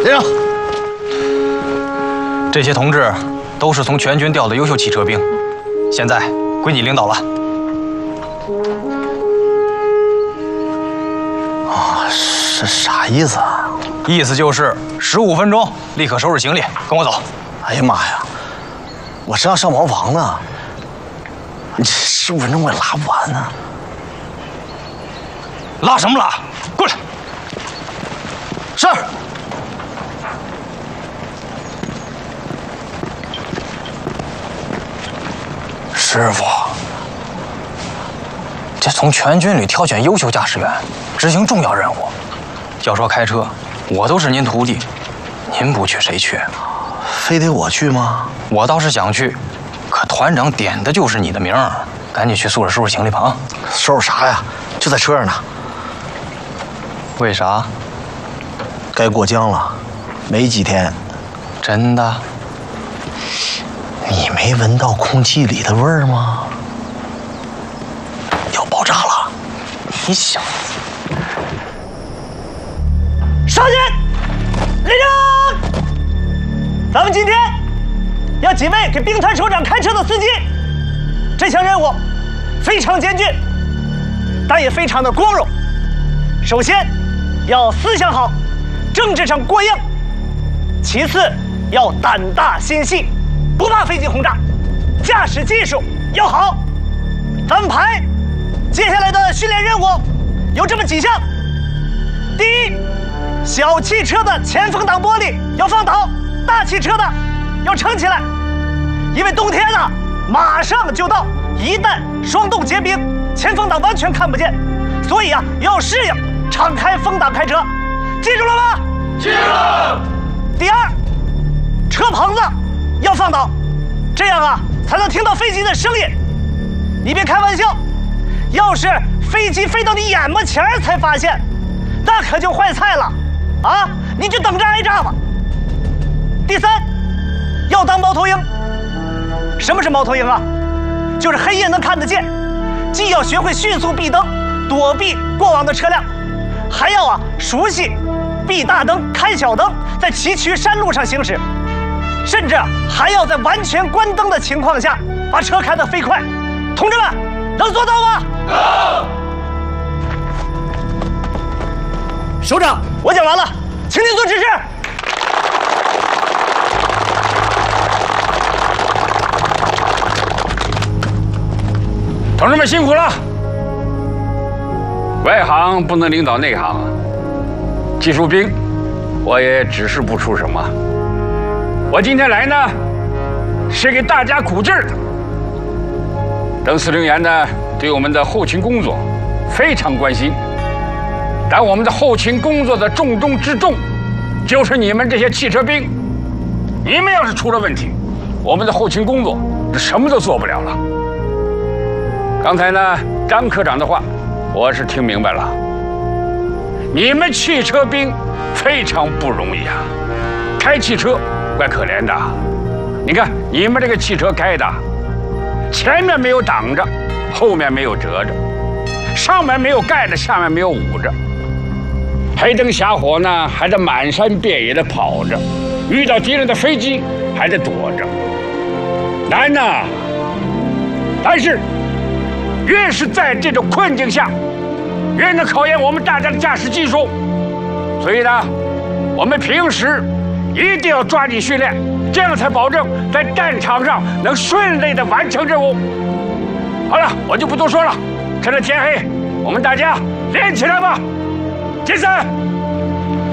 连长， 这些同志都是从全军调的优秀汽车兵，现在归你领导了。 啊，是啥意思啊？ 意思就是15分钟立刻收拾行李，跟我走。 哎呀妈呀，我正要上茅房呢，你这15分钟我也拉不完呢。 拉什么拉？过来。 是。师傅， 这从全军里挑选优秀驾驶员，执行重要任务。要说开车，我都是您徒弟，您不去谁去？ 非得我去吗？ 我倒是想去，可团长点的就是你的名儿，赶紧去宿舍收拾行李吧啊！ 收拾啥呀？就在车上呢。 为啥？ 该过江了，没几天。 真的？ 你没闻到空气里的味儿吗？要爆炸了！ 你小子！ 上去，连长，咱们今天要几位给兵团首长开车的司机。这项任务非常艰巨，但也非常的光荣。首先要思想好，政治上过硬；其次要胆大心细，不怕飞机轰炸，驾驶技术要好。咱们排接下来的训练任务有这么几项：第一，小汽车的前风挡玻璃要放倒，大汽车的要撑起来，因为冬天呢马上就到，一旦霜冻结冰，前风挡完全看不见，所以要适应敞开风挡开车，记住了吗？记住了。第二，车棚子要放倒，这样才能听到飞机的声音。你别开玩笑，要是飞机飞到你眼巴前才发现，那可就坏菜了啊！你就等着挨炸吧。第三，要当猫头鹰。什么是猫头鹰啊？就是黑夜能看得见，既要学会迅速避灯，躲避过往的车辆，还要熟悉闭大灯、开小灯，在崎岖山路上行驶，甚至还要在完全关灯的情况下把车开得飞快。同志们，能做到吗？能。首长，我讲完了，请您做指示。 同志们辛苦了。外行不能领导内行，技术兵我也指示不出什么。我今天来呢，是给大家鼓劲儿的。邓司令员呢，对我们的后勤工作非常关心，但我们的后勤工作的重中之重，就是你们这些汽车兵。你们要是出了问题，我们的后勤工作这什么都做不了了。刚才呢，张科长的话，我是听明白了。你们汽车兵非常不容易啊，开汽车怪可怜的。你看你们这个汽车开的，前面没有挡着，后面没有折着，上面没有盖着，下面没有捂着，黑灯瞎火呢，还得满山遍野的跑着，遇到敌人的飞机还得躲着，难呐。但是越是在这种困境下，越能考验我们大家的驾驶技术。所以呢，我们平时一定要抓紧训练，这样才保证在战场上能顺利地完成任务。好了，我就不多说了，趁着天黑，我们大家练起来吧！解散。